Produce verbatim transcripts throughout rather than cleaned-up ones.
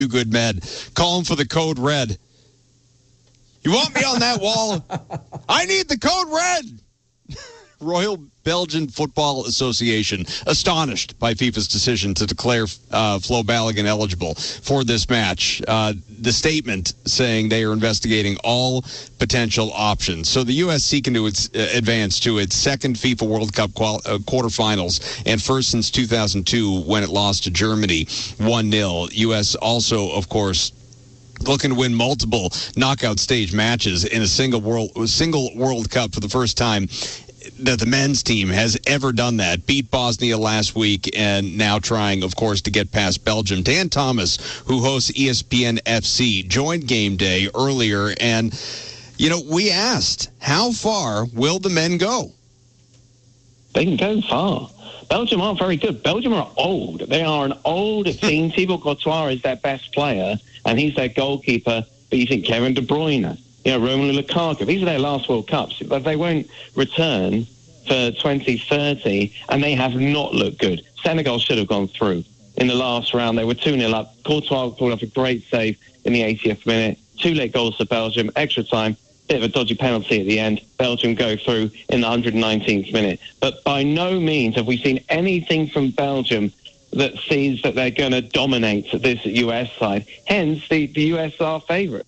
good men. Calling for the code red. You want me on that wall? I need the code red. Royal Belgian Football Association astonished by FIFA's decision to declare uh, Flo Balogun eligible for this match. Uh, the statement saying they are investigating all potential options. So the U S seeking to its, uh, advance to its second FIFA World Cup qual- uh, quarterfinals and first since two thousand two when it lost to Germany one nil. U S also, of course, looking to win multiple knockout stage matches in a single world single World Cup for the first time that the men's team has ever done that. Beat Bosnia last week and now trying, of course, to get past Belgium. Dan Thomas, who hosts E S P N F C, joined Game Day earlier. And, you know, we asked, how far will the men go? They can go far. Belgium aren't very good. Belgium are old. They are an old team. Thibaut Courtois is their best player, and he's their goalkeeper. But you think Kevin De Bruyne, you know, Romelu Lukaku, these are their last World Cups, but they won't return for twenty thirty, and they have not looked good. Senegal should have gone through in the last round. They were two nil up. Courtois pulled off a great save in the eightieth minute. Two late goals for Belgium, extra time, bit of a dodgy penalty at the end. Belgium go through in the one hundred nineteenth minute. But by no means have we seen anything from Belgium that sees that they're going to dominate this U S side. Hence, the, the U S are favourite.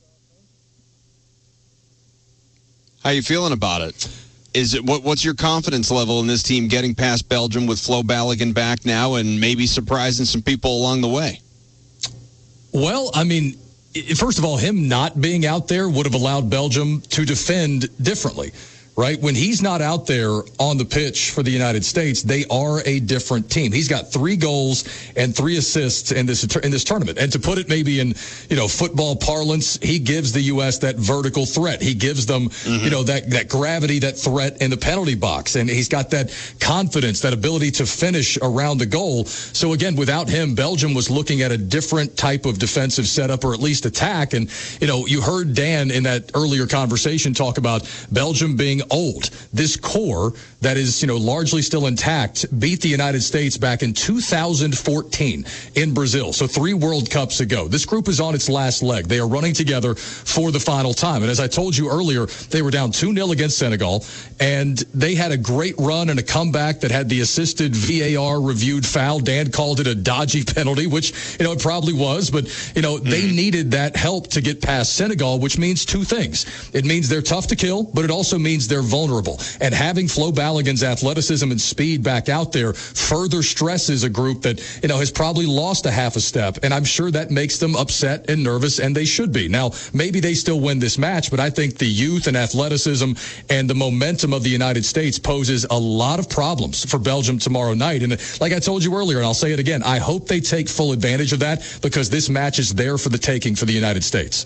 How you feeling about it? Is it what? What's your confidence level in this team getting past Belgium with Flo Balogun back now and maybe surprising some people along the way? Well, I mean, first of all, him not being out there would have allowed Belgium to defend differently, right? When he's not out there on the pitch for the United States, they are a different team. He's got three goals and three assists in this in this tournament. And to put it maybe in, you know, football parlance, he gives the U S that vertical threat. He gives them, mm-hmm. you know, that, that gravity, that threat in the penalty box. And he's got that confidence, that ability to finish around the goal. So again, without him, Belgium was looking at a different type of defensive setup, or at least attack. And, you know, you heard Dan in that earlier conversation talk about Belgium being old. This core that is, you know, largely still intact beat the United States back in two thousand fourteen in Brazil. So three World Cups ago. This group is on its last leg. They are running together for the final time. And as I told you earlier, they were down two nil against Senegal, and they had a great run and a comeback that had the assisted V A R reviewed foul. Dan called it a dodgy penalty, which, you know, it probably was, but, you know, mm. they needed that help to get past Senegal, which means two things. It means they're tough to kill, but it also means they're vulnerable. And having Flo Balogun's athleticism and speed back out there further stresses a group that, you know, has probably lost a half a step. And I'm sure that makes them upset and nervous, and they should be. Now, maybe they still win this match, but I think the youth and athleticism and the momentum of the United States poses a lot of problems for Belgium tomorrow night. And like I told you earlier, and I'll say it again, I hope they take full advantage of that, because this match is there for the taking for the United States.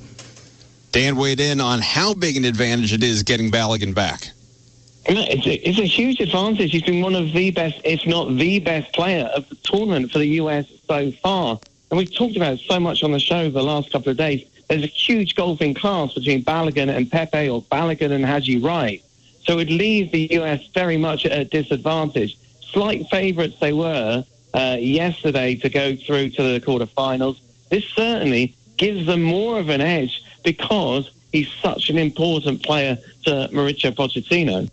Dan weighed in on how big an advantage it is getting Balogun back. It's a, it's a huge advantage. He's been one of the best, if not the best player of the tournament for the U S so far. And we've talked about it so much on the show the last couple of days. There's a huge golfing class between Balogun and Pepe, or Balogun and Haji Wright. So it would leave the U S very much at a disadvantage. Slight favourites they were uh, yesterday to go through to the quarterfinals. This certainly gives them more of an edge because he's such an important player to Mauricio Pochettino.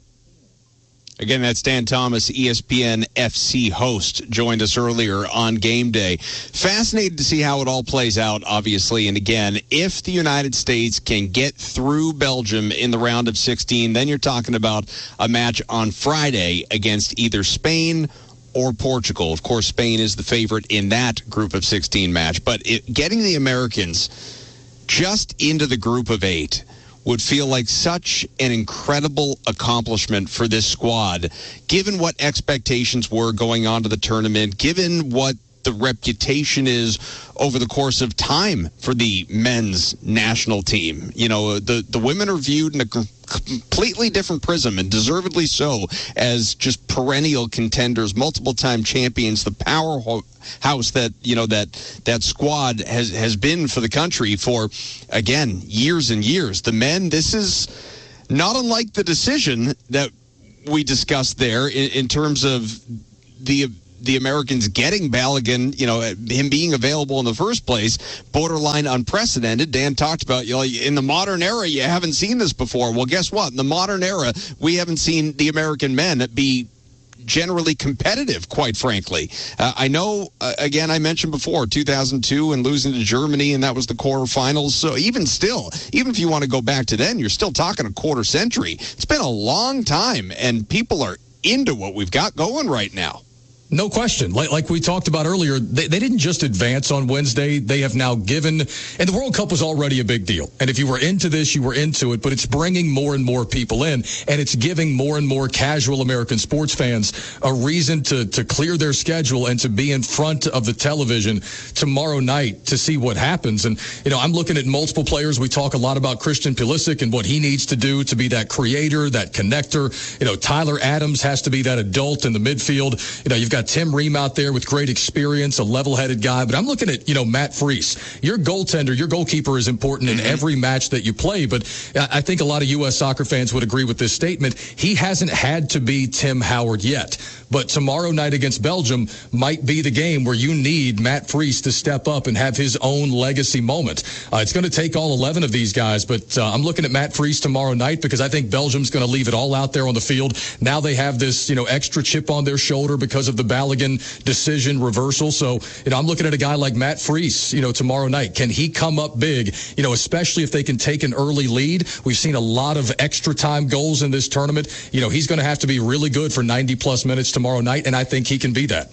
Again, that's Dan Thomas, E S P N F C host, joined us earlier on Game Day. Fascinated to see how it all plays out, obviously. And again, if the United States can get through Belgium in the round of sixteen, then you're talking about a match on Friday against either Spain or Portugal. Of course, Spain is the favorite in that group of sixteen match. But it, getting the Americans just into the group of eight would feel like such an incredible accomplishment for this squad, given what expectations were going on to the tournament, given what the reputation is over the course of time for the men's national team. You know, the, the women are viewed in a completely different prism, and deservedly so, as just perennial contenders, multiple-time champions, the powerhouse that, you know, that that squad has, has been for the country for, again, years and years. The men, this is not unlike the decision that we discussed there in, in terms of the the Americans getting Balogun, you know, him being available in the first place, borderline unprecedented. Dan talked about, you know, in the modern era, you haven't seen this before. Well, guess what? In the modern era, we haven't seen the American men be generally competitive, quite frankly. Uh, I know, uh, again, I mentioned before, two thousand two and losing to Germany, and that was the quarterfinals. So even still, even if you want to go back to then, you're still talking a quarter century. It's been a long time, and people are into what we've got going right now. No question. Like, like we talked about earlier, they, they didn't just advance on Wednesday. They have now given, and the World Cup was already a big deal. And if you were into this, you were into it, but it's bringing more and more people in, and it's giving more and more casual American sports fans a reason to, to clear their schedule and to be in front of the television tomorrow night to see what happens. And, you know, I'm looking at multiple players. We talk a lot about Christian Pulisic and what he needs to do to be that creator, that connector. You know, Tyler Adams has to be that adult in the midfield. You know, you've got Tim Ream out there with great experience, a level-headed guy. But I'm looking at, you know, Matt Freese. Your goaltender, your goalkeeper is important in every match that you play. But I think a lot of U S soccer fans would agree with this statement. He hasn't had to be Tim Howard yet. But tomorrow night against Belgium might be the game where you need Matt Freese to step up and have his own legacy moment. Uh, it's going to take all eleven of these guys, but uh, I'm looking at Matt Freese tomorrow night because I think Belgium's going to leave it all out there on the field. Now they have this, you know, extra chip on their shoulder because of the Balogun decision reversal. So, you know, I'm looking at a guy like Matt Freese, you know, tomorrow night. Can he come up big, you know, especially if they can take an early lead? We've seen a lot of extra time goals in this tournament. You know, he's going to have to be really good for ninety plus minutes tomorrow night, and I think he can be that.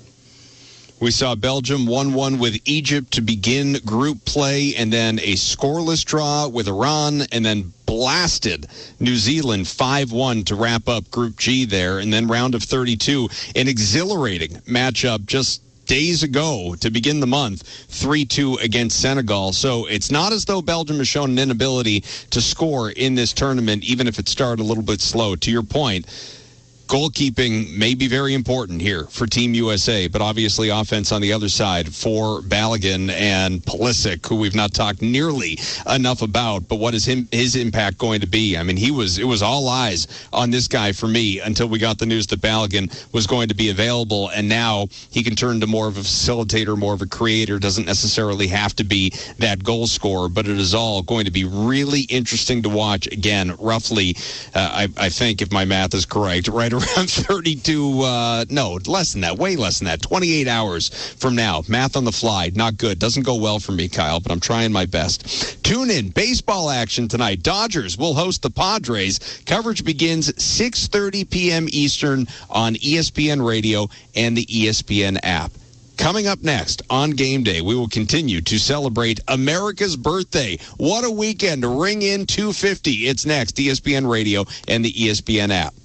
We saw Belgium one one with Egypt to begin group play, and then a scoreless draw with Iran, and then blasted New Zealand five one to wrap up Group G there, and then round of thirty-two, an exhilarating matchup just days ago to begin the month, three two against Senegal. So it's not as though Belgium has shown an inability to score in this tournament, even if it started a little bit slow. To your point, goalkeeping may be very important here for Team U S A, but obviously offense on the other side for Balogun and Pulisic, who we've not talked nearly enough about. But what is him, his impact going to be? I mean, he was it was all eyes on this guy for me until we got the news that Balogun was going to be available, and now he can turn to more of a facilitator, more of a creator. Doesn't necessarily have to be that goal scorer, but it is all going to be really interesting to watch. Again, roughly, uh, I, I think if my math is correct, right around around thirty-two, uh, no, less than that, way less than that, twenty-eight hours from now. Math on the fly, not good. Doesn't go well for me, Kyle, but I'm trying my best. Tune in. Baseball action tonight. Dodgers will host the Padres. Coverage begins six thirty p.m. Eastern on E S P N Radio and the E S P N app. Coming up next on Game Day, we will continue to celebrate America's birthday. What a weekend to ring in two fifty. It's next, E S P N Radio and the E S P N app.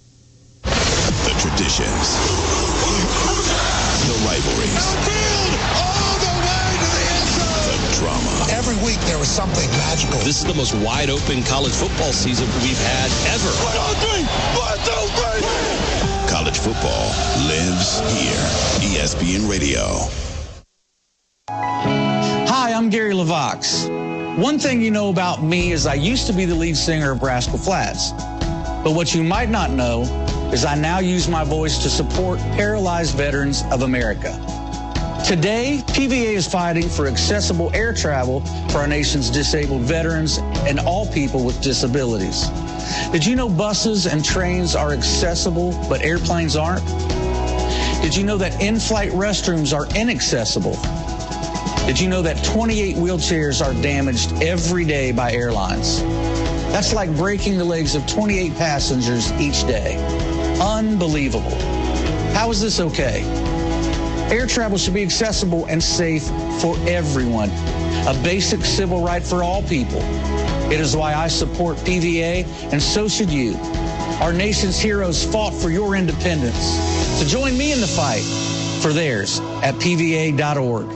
The traditions, the rivalries, all the way to the end zone. The drama. Every week there was something magical. This is the most wide open college football season we've had ever. One, two, three. One, two, three. College football lives here. E S P N Radio. Hi, I'm Gary LaVox. One thing you know about me is I used to be the lead singer of Rascal Flatts. But what you might not know is I now use my voice to support paralyzed veterans of America. Today, P V A is fighting for accessible air travel for our nation's disabled veterans and all people with disabilities. Did you know buses and trains are accessible, but airplanes aren't? Did you know that in-flight restrooms are inaccessible? Did you know that twenty-eight wheelchairs are damaged every day by airlines? That's like breaking the legs of twenty-eight passengers each day. Unbelievable. How is this okay? Air travel should be accessible and safe for everyone. A basic civil right for all people. It is why I support P V A, and so should you. Our nation's heroes fought for your independence. So join me in the fight for theirs at P V A dot org.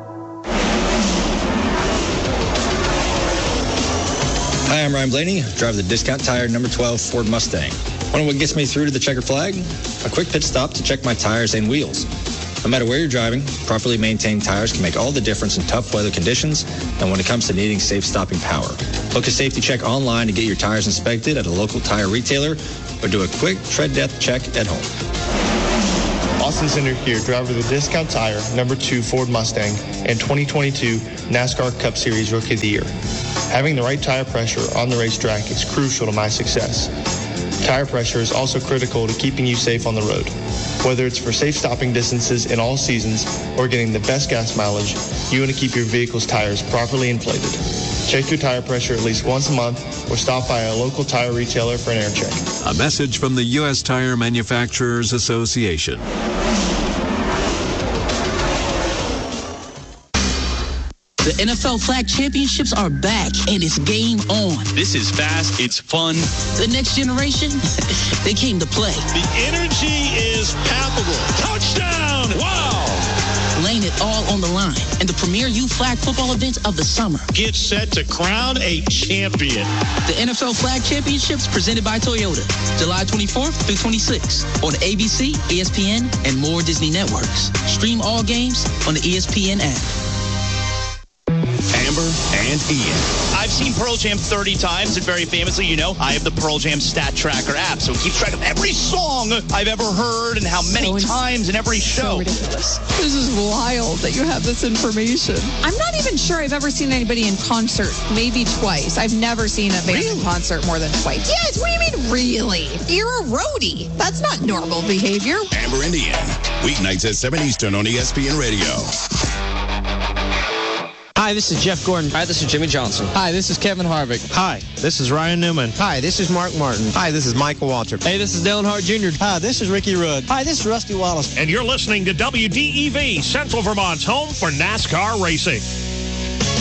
Hi, I'm Ryan Blaney, driver the discount tire number twelve Ford Mustang. Want to know what gets me through to the checker flag? A quick pit stop to check my tires and wheels. No matter where you're driving, properly maintained tires can make all the difference in tough weather conditions and when it comes to needing safe stopping power. Book a safety check online to get your tires inspected at a local tire retailer or do a quick tread depth check at home. Austin Center here, driver of the Discount Tire number two Ford Mustang and twenty twenty-two NASCAR Cup Series Rookie of the Year. Having the right tire pressure on the racetrack is crucial to my success. Tire pressure is also critical to keeping you safe on the road. Whether it's for safe stopping distances in all seasons or getting the best gas mileage, you want to keep your vehicle's tires properly inflated. Check your tire pressure at least once a month or stop by a local tire retailer for an air check. A message from the U S Tire Manufacturers Association. The N F L Flag Championships are back, and it's game on. This is fast. It's fun. The next generation, they came to play. The energy is palpable. Touchdown! Wow! Laying it all on the line. And the premier youth flag football event of the summer. Get set to crown a champion. The N F L Flag Championships presented by Toyota. July twenty-fourth through twenty-sixth on A B C, E S P N, and more Disney networks. Stream all games on the E S P N app. Amber and Ian. I've seen Pearl Jam thirty times, and very famously, you know, I have the Pearl Jam Stat Tracker app, so it keeps track of every song I've ever heard and how many so times in every show. So ridiculous. This is wild that you have this information. I'm not even sure I've ever seen anybody in concert, maybe twice. I've never seen a band really? in concert more than twice. Yes, what do you mean, really? You're a roadie. That's not normal behavior. Amber and Ian, weeknights at seven Eastern on E S P N Radio. Hi, this is Jeff Gordon. Hi, this is Jimmy Johnson. Hi, this is Kevin Harvick. Hi, this is Ryan Newman. Hi, this is Mark Martin. Hi, this is Michael Waltrip. Hey, this is Dale Earnhardt Junior Hi, this is Ricky Rudd. Hi, this is Rusty Wallace. And you're listening to W D E V, Central Vermont's home for NASCAR racing.